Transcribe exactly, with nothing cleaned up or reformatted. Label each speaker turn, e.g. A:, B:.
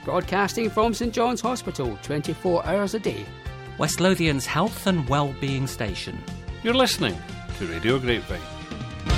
A: broadcasting from St John's Hospital twenty-four hours a day.
B: West Lothian's health and well-being station.
C: You're listening to Radio Grapevine.